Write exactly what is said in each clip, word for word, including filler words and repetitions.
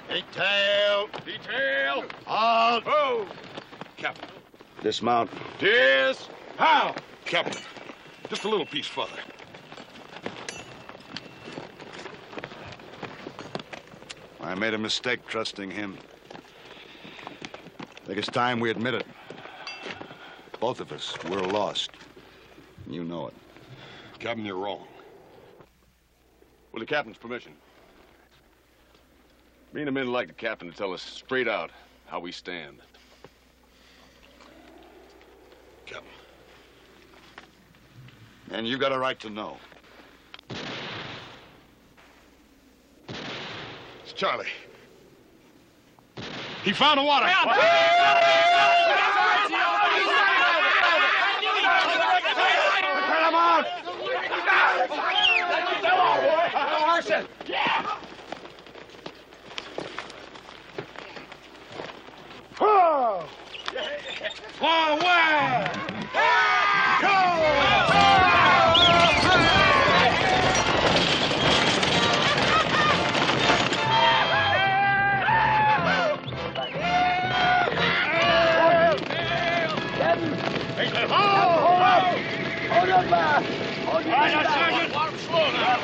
Detail! Detail! Halt! Oh! Captain. Dismount. Dis... How? Captain, just a little piece further. I made a mistake trusting him. I think it's time we admit it. Both of us, we're lost. You know it. Captain, you're wrong. With the captain's permission, me and the men would like the captain to tell us straight out how we stand. Captain. And you got a right to know. It's Charlie. He found the water. Cut him out! Forward! Hold up, uh, hold your Right, back. Sergeant. Water slow now.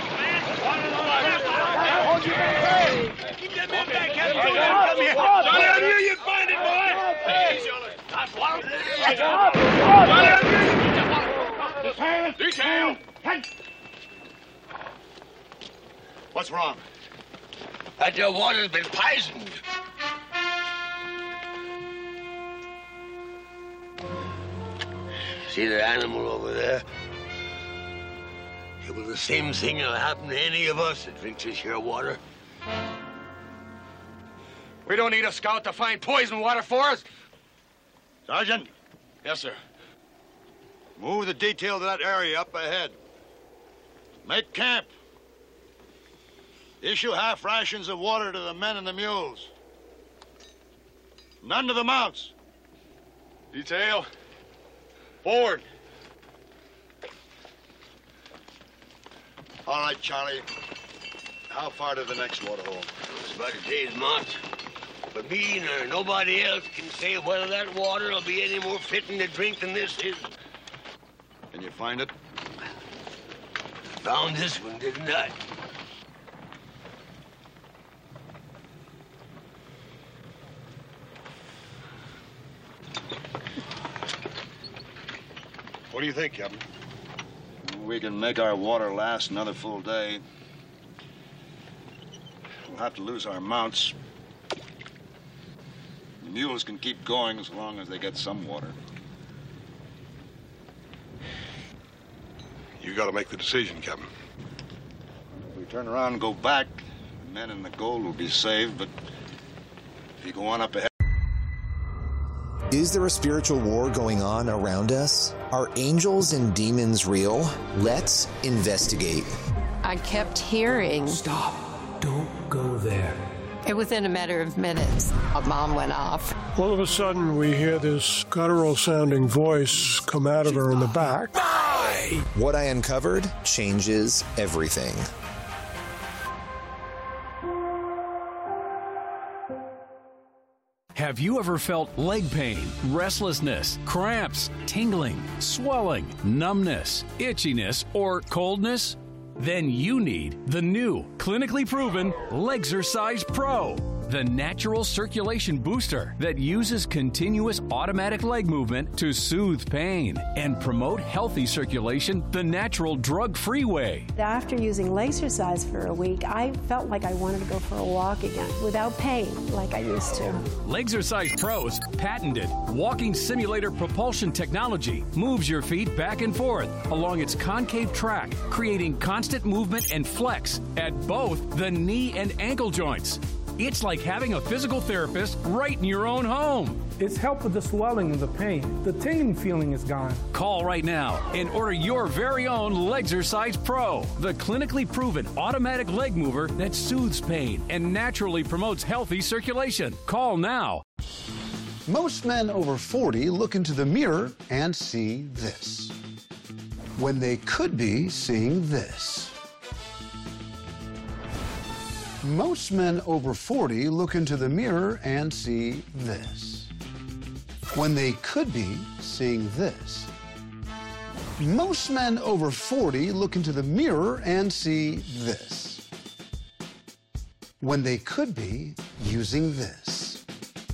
Hold your back. Keep that man back, Captain. Come here. Johnny, I knew you'd find it, boy. Hey, Johnny. That's water. Johnny, I knew you'd find it. Detail. Detail. What's wrong? That your water's been poisoned. See that animal over there? It was the same thing that'll happen to any of us that drinks this here water. We don't need a scout to find poison water for us. Sergeant, Yes, sir. move the detail to that area up ahead. Make camp. Issue half rations of water to the men and the mules. None to the mounts. Detail. Forward. All right, Charlie. How far to the next water hole? It's about a day's march. But me nor nobody else can say whether that water will be any more fitting to drink than this is. Can you find it? Found this one, didn't I? What do you think, Captain? We can make our water last another full day. We'll have to lose our mounts. The mules can keep going as long as they get some water. You got to make the decision, Captain. If we turn around and go back, the men and the gold will be saved, but if you go on up ahead... Is there a spiritual war going on around us? Are angels and demons real? Let's investigate. I kept hearing. Stop. Don't go there. And within a matter of minutes, a bomb went off. All of a sudden, we hear this guttural-sounding voice come out of her in the back. Bye! What I uncovered changes everything. Have you ever felt leg pain, restlessness, cramps, tingling, swelling, numbness, itchiness, or coldness? Then you need the new, clinically proven Legzercise Pro, the natural circulation booster that uses continuous automatic leg movement to soothe pain and promote healthy circulation the natural drug-free way. After using Legzercise for a week, I felt like I wanted to go for a walk again without pain like I used to. Legzercise Pro's patented walking simulator propulsion technology moves your feet back and forth along its concave track, creating constant movement and flex at both the knee and ankle joints. It's like having a physical therapist right in your own home. It's helped with the swelling and the pain. The tingling feeling is gone. Call right now and order your very own Legzercise Pro, the clinically proven automatic leg mover that soothes pain and naturally promotes healthy circulation. Call now. Most men over forty look into the mirror and see this, when they could be seeing this. Most men over forty look into the mirror and see this, when they could be seeing this. Most men over forty look into the mirror and see this, when they could be using this.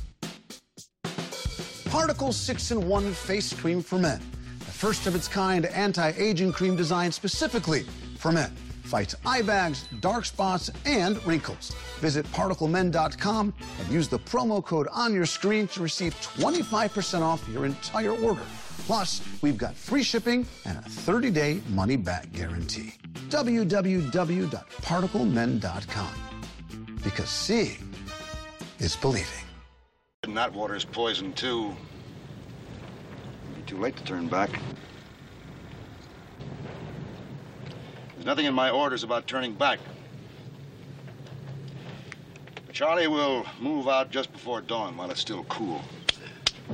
Particle six in one Face Cream for Men, the first of its kind anti-aging cream designed specifically for men. Fights eye bags, dark spots, and wrinkles. Visit particle men dot com and use the promo code on your screen to receive twenty-five percent off your entire order. Plus, we've got free shipping and a thirty day money-back guarantee. w w w dot particle men dot com. Because seeing is believing. And that water is poison, too. It'll be too late to turn back. There's nothing in my orders about turning back. Charlie will move out just before dawn while it's still cool.